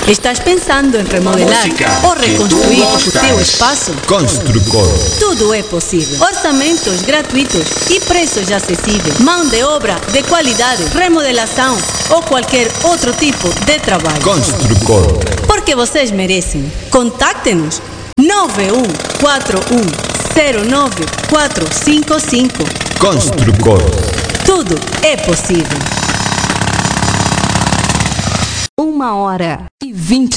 Estás pensando em remodelar ou reconstruir o teu espaço? Construcor. Tudo é possível. Orçamentos gratuitos e preços acessíveis. Mão de obra de qualidade, remodelação ou qualquer outro tipo de trabalho. Construcor. Porque vocês merecem. Contacte-nos 9141095455. Construcor. Tudo é possível. 1h20